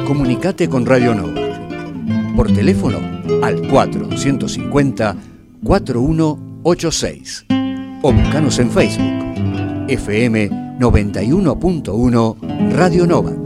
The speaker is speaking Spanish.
Comunicate con Radio Novak por teléfono al 4150-4186 o buscanos en Facebook FM 91.1 Radio Novak.